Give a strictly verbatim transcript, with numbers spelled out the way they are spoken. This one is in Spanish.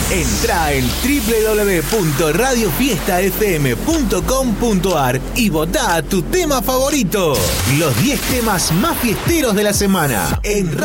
Entrá en doble u doble u doble u punto radio fiesta f m punto com punto a r y votá a tu tema favorito. Los diez temas más fiesteros de la semana. En